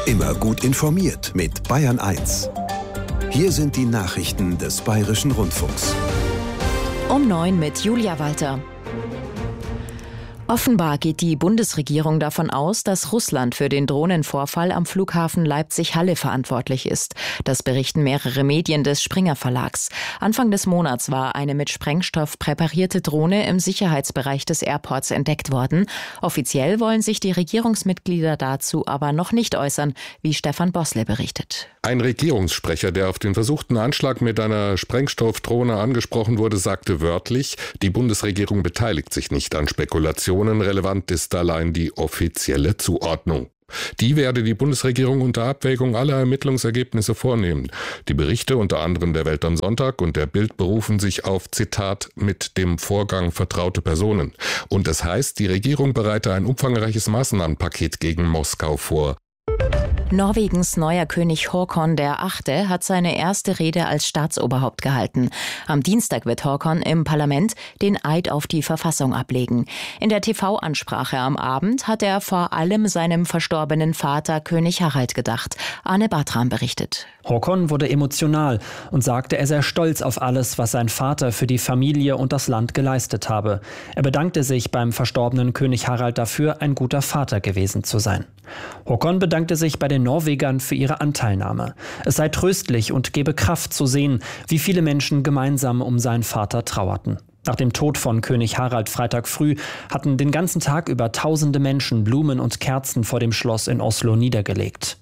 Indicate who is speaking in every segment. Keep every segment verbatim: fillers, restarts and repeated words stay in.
Speaker 1: Immer gut informiert mit Bayern eins. Hier sind die Nachrichten des Bayerischen Rundfunks.
Speaker 2: Um neun mit Julia Walter. Offenbar geht die Bundesregierung davon aus, dass Russland für den Drohnenvorfall am Flughafen Leipzig-Halle verantwortlich ist. Das berichten mehrere Medien des Springer Verlags. Anfang des Monats war eine mit Sprengstoff präparierte Drohne im Sicherheitsbereich des Airports entdeckt worden. Offiziell wollen sich die Regierungsmitglieder dazu aber noch nicht äußern, wie Stefan Bossle berichtet.
Speaker 3: Ein Regierungssprecher, der auf den versuchten Anschlag mit einer Sprengstoffdrohne angesprochen wurde, sagte wörtlich, die Bundesregierung beteiligt sich nicht an Spekulationen. Relevant ist allein die offizielle Zuordnung. Die werde die Bundesregierung unter Abwägung aller Ermittlungsergebnisse vornehmen. Die Berichte unter anderem der Welt am Sonntag und der Bild berufen sich auf, Zitat, mit dem Vorgang vertraute Personen. Und es heißt, die Regierung bereite ein umfangreiches Maßnahmenpaket gegen Moskau vor.
Speaker 2: Norwegens neuer König Håkon der Achte hat seine erste Rede als Staatsoberhaupt gehalten. Am Dienstag wird Håkon im Parlament den Eid auf die Verfassung ablegen. In der T V-Ansprache am Abend hat er vor allem seinem verstorbenen Vater König Harald gedacht. Arne Bartram berichtet.
Speaker 4: Håkon wurde emotional und sagte, er sei stolz auf alles, was sein Vater für die Familie und das Land geleistet habe. Er bedankte sich beim verstorbenen König Harald dafür, ein guter Vater gewesen zu sein. Håkon bedankte sich bei den Norwegern für ihre Anteilnahme. Es sei tröstlich und gebe Kraft zu sehen, wie viele Menschen gemeinsam um seinen Vater trauerten. Nach dem Tod von König Harald Freitag früh hatten den ganzen Tag über tausende Menschen Blumen und Kerzen vor dem Schloss in Oslo niedergelegt.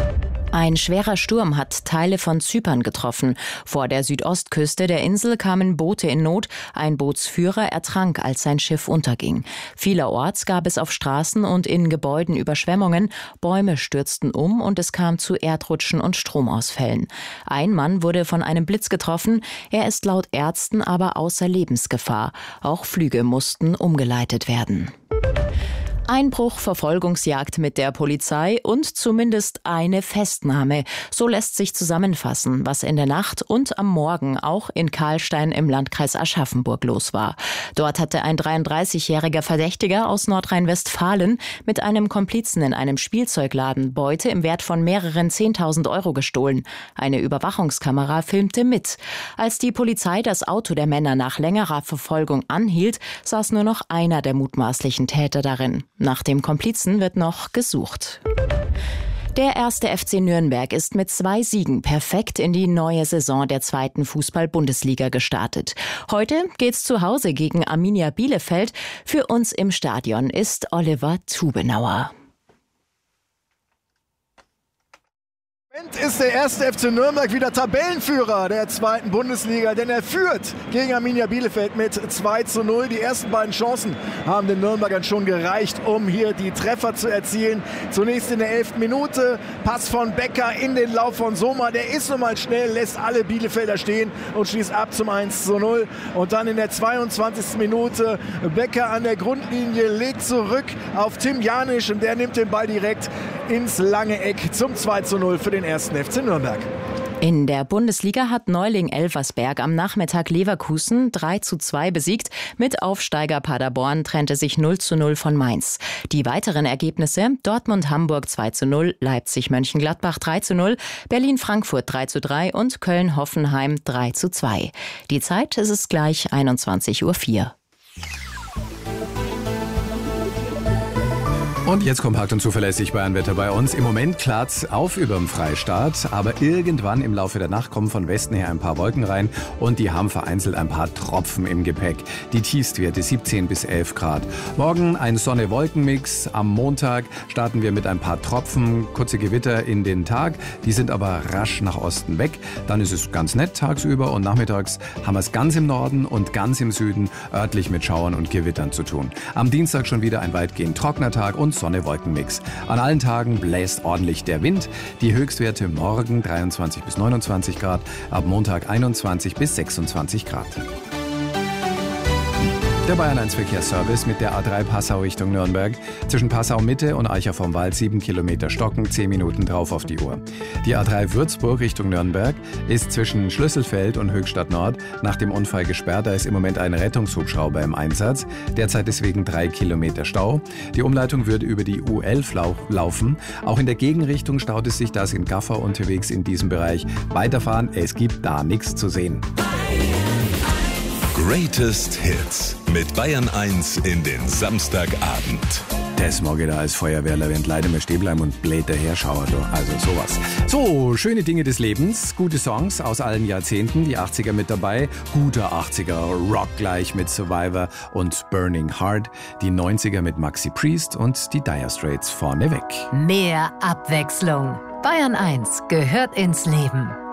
Speaker 2: Ein schwerer Sturm hat Teile von Zypern getroffen. Vor der Südostküste der Insel kamen Boote in Not. Ein Bootsführer ertrank, als sein Schiff unterging. Vielerorts gab es auf Straßen und in Gebäuden Überschwemmungen. Bäume stürzten um und es kam zu Erdrutschen und Stromausfällen. Ein Mann wurde von einem Blitz getroffen. Er ist laut Ärzten aber außer Lebensgefahr. Auch Flüge mussten umgeleitet werden. Einbruch, Verfolgungsjagd mit der Polizei und zumindest eine Festnahme. So lässt sich zusammenfassen, was in der Nacht und am Morgen auch in Karlstein im Landkreis Aschaffenburg los war. Dort hatte ein dreiunddreißigjähriger Verdächtiger aus Nordrhein-Westfalen mit einem Komplizen in einem Spielzeugladen Beute im Wert von mehreren zehntausend Euro gestohlen. Eine Überwachungskamera filmte mit. Als die Polizei das Auto der Männer nach längerer Verfolgung anhielt, saß nur noch einer der mutmaßlichen Täter darin. Nach dem Komplizen wird noch gesucht. Der erste F C Nürnberg ist mit zwei Siegen perfekt in die neue Saison der zweiten Fußball-Bundesliga gestartet. Heute geht's zu Hause gegen Arminia Bielefeld. Für uns im Stadion ist Oliver Tubenauer.
Speaker 5: Ist der erste F C Nürnberg wieder Tabellenführer der zweiten Bundesliga, denn er führt gegen Arminia Bielefeld mit zwei zu null. Die ersten beiden Chancen haben den Nürnbergern schon gereicht, um hier die Treffer zu erzielen. Zunächst in der elften Minute, Pass von Becker in den Lauf von Sommer. Der ist nun mal schnell, lässt alle Bielefelder stehen und schließt ab zum eins zu null. Und dann in der zweiundzwanzigsten Minute, Becker an der Grundlinie, legt zurück auf Tim Janisch und der nimmt den Ball direkt ins lange Eck zum zwei zu null für den ersten F C Nürnberg.
Speaker 2: In der Bundesliga hat Neuling Elversberg am Nachmittag Leverkusen drei zu zwei besiegt. Mit Aufsteiger Paderborn trennte sich null zu null von Mainz. Die weiteren Ergebnisse: Dortmund-Hamburg zwei zu null, Leipzig-Mönchengladbach drei zu null, Berlin-Frankfurt drei zu drei und Köln-Hoffenheim drei zu zwei. Die Zeit ist es gleich einundzwanzig Uhr vier.
Speaker 6: Und jetzt kompakt und zuverlässig Bayernwetter bei uns. Im Moment klart's auf überm Freistaat, aber irgendwann im Laufe der Nacht kommen von Westen her ein paar Wolken rein und die haben vereinzelt ein paar Tropfen im Gepäck. Die Tiefstwerte siebzehn bis elf Grad. Morgen ein Sonne-Wolken-Mix. Am Montag starten wir mit ein paar Tropfen, kurze Gewitter in den Tag. Die sind aber rasch nach Osten weg. Dann ist es ganz nett tagsüber und nachmittags haben wir es ganz im Norden und ganz im Süden örtlich mit Schauern und Gewittern zu tun. Am Dienstag schon wieder ein weitgehend trockener Tag und Sonne-Wolken-Mix. An allen Tagen bläst ordentlich der Wind. Die Höchstwerte morgen dreiundzwanzig bis neunundzwanzig Grad, ab Montag einundzwanzig bis sechsundzwanzig Grad. Der Bayern eins Verkehrsservice mit der A drei Passau Richtung Nürnberg. Zwischen Passau Mitte und Eicher vom Wald sieben Kilometer stocken, zehn Minuten drauf auf die Uhr. Die A drei Würzburg Richtung Nürnberg ist zwischen Schlüsselfeld und Höchstadt Nord nach dem Unfall gesperrt. Da ist im Moment ein Rettungshubschrauber im Einsatz. Derzeit deswegen drei Kilometer Stau. Die Umleitung wird über die U elf lau- laufen. Auch in der Gegenrichtung staut es sich, da sind Gaffer unterwegs in diesem Bereich. Weiterfahren, es gibt da nichts zu sehen.
Speaker 1: Greatest Hits mit Bayern eins in den Samstagabend.
Speaker 6: Das mag ich da als Feuerwehrler, wenn leider mal stehen bleiben und blöd daherschauern. Also sowas. So, schöne Dinge des Lebens, gute Songs aus allen Jahrzehnten, die achtziger mit dabei, guter achtziger Rock gleich mit Survivor und Burning Heart, die neunziger mit Maxi Priest und die Dire Straits vorneweg.
Speaker 7: Mehr Abwechslung. Bayern eins gehört ins Leben.